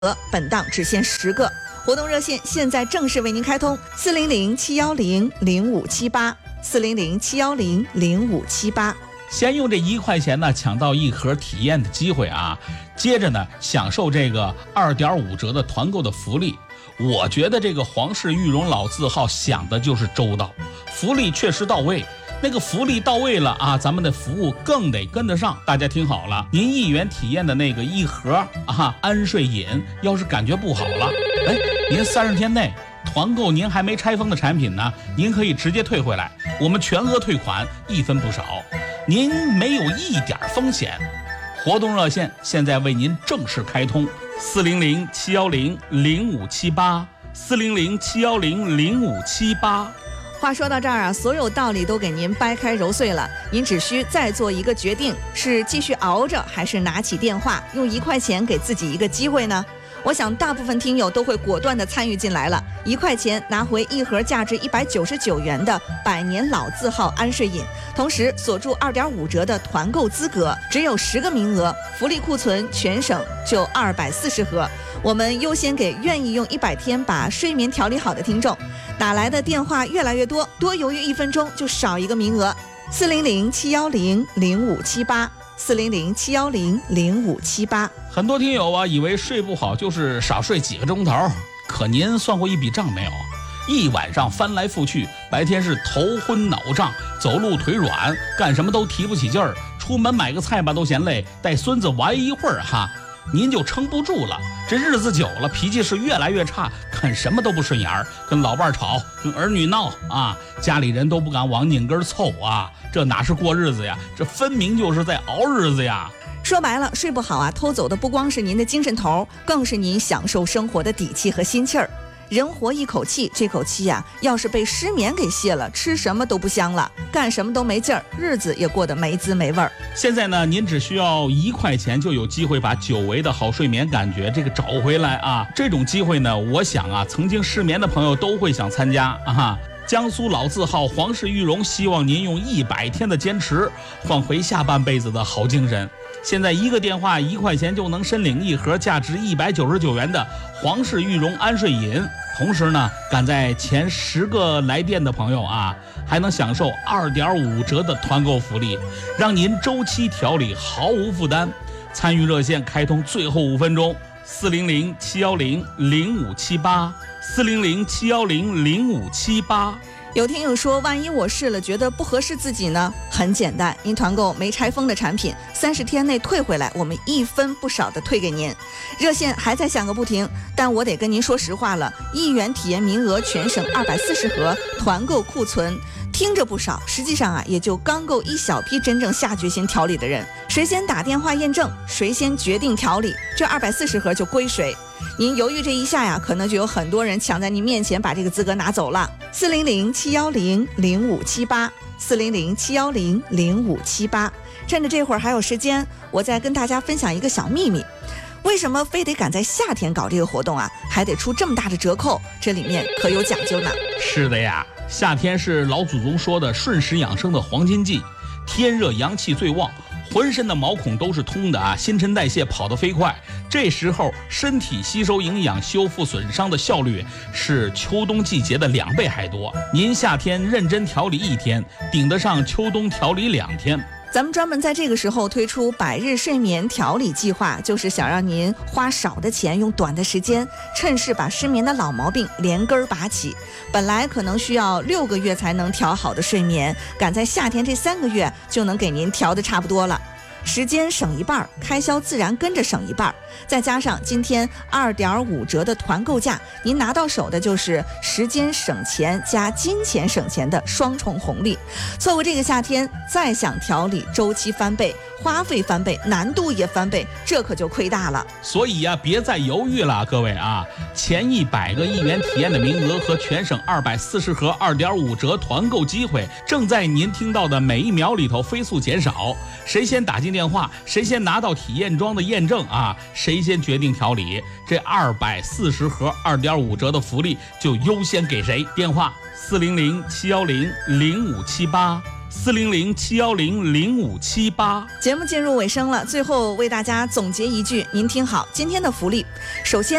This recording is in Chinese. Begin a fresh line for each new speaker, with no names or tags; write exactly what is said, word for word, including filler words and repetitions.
额，本档只限十个。活动热线现在正式为您开通：四零零七幺零零五七八，四零零七幺零零五七八。
先用这一块钱呢抢到一盒体验的机会啊，接着呢享受这个二点五折的团购的福利。我觉得这个皇室御荣老字号想的就是周到，福利确实到位。那个福利到位了啊，咱们的服务更得跟得上。大家听好了，您一元体验的那个一盒啊安睡饮，要是感觉不好了，哎，您三十天内团购您还没拆封的产品呢，您可以直接退回来，我们全额退款，一分不少，您没有一点风险。活动热线现在为您正式开通：四零零七幺零零五七八，四零零七幺零零五七八。
话说到这儿啊，所有道理都给您掰开揉碎了，您只需再做一个决定，是继续熬着，还是拿起电话用一块钱给自己一个机会呢？我想大部分听友都会果断地参与进来了，一块钱拿回一盒价值一百九十九元的百年老字号安睡饮，同时锁住二点五折的团购资格，只有十个名额，福利库存全省就二百四十盒。我们优先给愿意用一百天把睡眠调理好的听众。打来的电话越来越多，多犹豫一分钟就少一个名额。四零零七幺零零五七八，四零零七幺零零五七八。
很多听友啊，以为睡不好就是少睡几个钟头，可您算过一笔账没有？一晚上翻来覆去，白天是头昏脑胀，走路腿软，干什么都提不起劲儿，出门买个菜吧都嫌累，带孙子玩一会儿哈，您就撑不住了。这日子久了，脾气是越来越差，看什么都不顺眼儿，跟老伴吵，跟儿女闹啊，家里人都不敢往拧根凑啊，这哪是过日子呀？这分明就是在熬日子呀！
说白了，睡不好啊，偷走的不光是您的精神头，更是您享受生活的底气和心气儿。人活一口气，这口气呀、啊，要是被失眠给泄了，吃什么都不香了，干什么都没劲儿，日子也过得没滋没味儿。
现在呢，您只需要一块钱就有机会把久违的好睡眠感觉这个找回来啊！这种机会呢，我想啊，曾经失眠的朋友都会想参加啊。江苏老字号皇室御荣希望您用一百天的坚持换回下半辈子的好精神。现在一个电话一块钱就能申领一盒价值一百九十九元的皇室御荣安睡饮，同时呢，赶在前十个来电的朋友啊，还能享受二点五折的团购福利，让您周期调理毫无负担。参与热线开通最后五分钟，四零零七幺零零五七八，四零零七幺零零五七八。
有听友说，万一我试了觉得不合适自己呢？很简单，您团购没拆封的产品，三十天内退回来，我们一分不少的退给您。热线还在响个不停，但我得跟您说实话了，一元体验名额全省二百四十盒，团购库存听着不少，实际上啊，也就刚够一小批真正下决心调理的人。谁先打电话验证，谁先决定调理，这二百四十盒就归谁。您犹豫这一下呀，可能就有很多人抢在您面前把这个资格拿走了。四零零七幺零零五七八，四零零七幺零零五七八。趁着这会儿还有时间，我再跟大家分享一个小秘密。为什么非得赶在夏天搞这个活动啊？还得出这么大的折扣，这里面可有讲究呢。
是的呀，夏天是老祖宗说的顺时养生的黄金季，天热阳气最旺，浑身的毛孔都是通的啊，新陈代谢跑得飞快，这时候身体吸收营养、修复损伤的效率是秋冬季节的两倍还多。您夏天认真调理一天，顶得上秋冬调理两天。
咱们专门在这个时候推出百日睡眠调理计划，就是想让您花少的钱，用短的时间，趁势把失眠的老毛病连根儿拔起。本来可能需要六个月才能调好的睡眠，赶在夏天这三个月就能给您调得差不多了。时间省一半，开销自然跟着省一半，再加上今天二点五折的团购价，您拿到手的就是时间省钱加金钱省钱的双重红利。错过这个夏天，再想调理，周期翻倍，花费翻倍，难度也翻倍，这可就亏大了。
所以呀、啊，别再犹豫了，各位啊！前一百个一元体验的名额和全省二百四十盒二点五折团购机会，正在您听到的每一秒里头飞速减少。谁先打进电话，谁先拿到体验装的验证啊，谁先决定调理，这二百四十盒二点五折的福利就优先给谁。电话四零零七幺零零五七八。 四零零七幺零零五七八。
节目进入尾声了，最后为大家总结一句，您听好今天的福利。首先